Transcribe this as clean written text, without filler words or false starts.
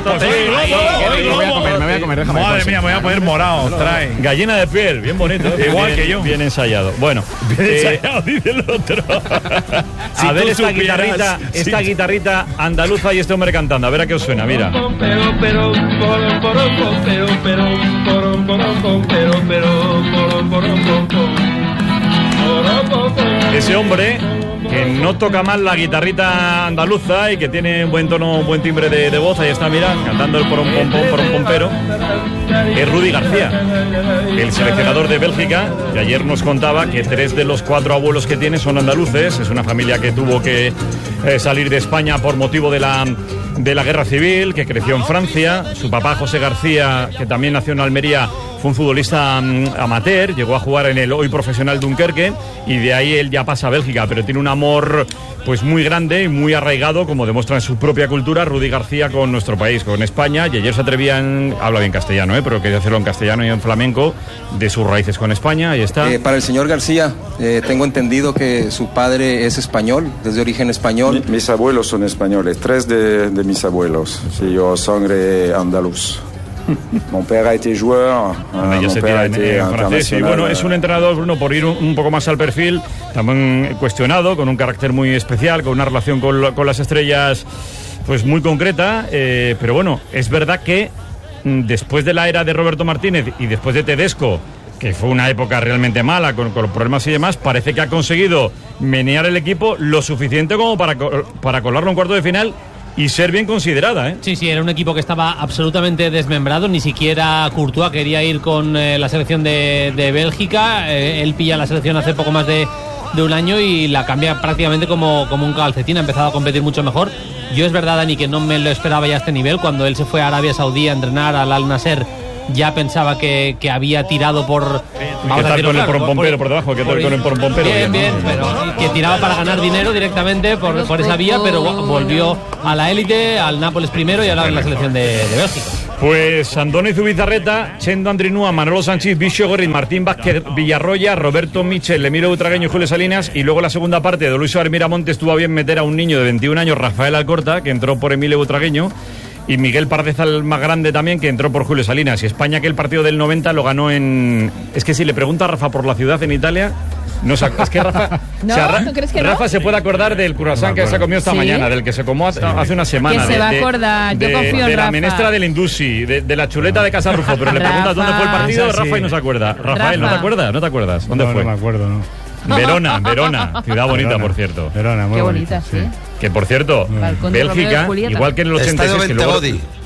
Me voy a comer, déjame. Madre mía, me voy a poner morado. Trae. Gallina de piel, bien bonito. Igual que yo. Bien ensayado. Bueno, Bien ensayado, dice el otro. a ver esta guitarrita andaluza y este hombre cantando. A ver a qué os suena, mira. Ese hombre que no toca mal la guitarrita andaluza y que tiene un buen tono, un buen timbre de voz, ahí está, mira, cantando el porón pompero, es Rudi García, el seleccionador de Bélgica, que ayer nos contaba que 3 de los 4 abuelos que tiene son andaluces. Es una familia que tuvo que salir de España por motivo de la guerra civil, que creció en Francia. Su papá, José García, que también nació en Almería, fue un futbolista amateur, llegó a jugar en el hoy profesional Dunkerque y de ahí él ya pasa a Bélgica, pero tiene un amor pues muy grande y muy arraigado, como demuestra en su propia cultura, Rudi García, con nuestro país, con España. Y ayer se atrevía habla bien castellano, pero quería hacerlo en castellano y en flamenco, de sus raíces con España. Ahí está. Para el señor García, tengo entendido que su padre es español, desde origen español. Mis abuelos son españoles, 3 de mis abuelos. Sí, yo sangre andaluz. Mon père a été joueur, ya se tira en francés. Y bueno, es un entrenador, Bruno, por ir un poco más al perfil, también cuestionado, con un carácter muy especial, con una relación con las estrellas pues muy concreta, pero bueno, es verdad que después de la era de Roberto Martínez y después de Tedesco, que fue una época realmente mala con los problemas y demás, parece que ha conseguido menear el equipo lo suficiente como para colarlo en cuarto de final y ser bien considerada, ¿eh? Sí, era un equipo que estaba absolutamente desmembrado. Ni siquiera Courtois quería ir con la selección de Bélgica. Él pilla la selección hace poco más de un año y la cambia prácticamente como un calcetín. Ha empezado a competir mucho mejor. Yo es verdad, Dani, que no me lo esperaba ya a este nivel. Cuando él se fue a Arabia Saudí a entrenar al Al Nasser, ya pensaba que había tirado por... ¿Qué tal con el porompompero por debajo? ¿Qué tal con el porompompero? Bien, pero que tiraba para ganar dinero directamente por esa vía, pero volvió a la élite, al Nápoles primero y ahora en la selección de Bélgica. Pues Andoni Zubizarreta, Chendo Andrinúa, Manolo Sánchez, Bicho Gorri, Martín Vázquez Villarroya, Roberto Michel, Emilio Butragueño y Julio Salinas. Y luego la segunda parte de Luis Miramontes tuvo a bien meter a un niño de 21 años, Rafael Alcorta, que entró por Emilio Butragueño. Y Miguel Pardeza, el más grande también, que entró por Julio Salinas. Y España, que el partido del 90 lo ganó en... Es que si le pregunta a Rafa por la ciudad en Italia... No, es que Rafa... ¿No? ¿No crees que Rafa no? se puede acordar del croissant que se comió esta mañana, del que se comió hace una semana. Que se va a acordar, yo confío en de Rafa. la menestra del Indusi, de la chuleta de Casarrufo. Pero le preguntas dónde fue el partido, Rafa, y no se acuerda. Rafael, ¿no te acuerdas? ¿No te acuerdas? ¿Dónde fue? No me acuerdo, no. Verona, ciudad bonita, por cierto. Verona, muy Qué bonita, bonita, sí. Que por cierto, Balcón de Romeo y Bélgica, Julieta. igual que en el 86, que luego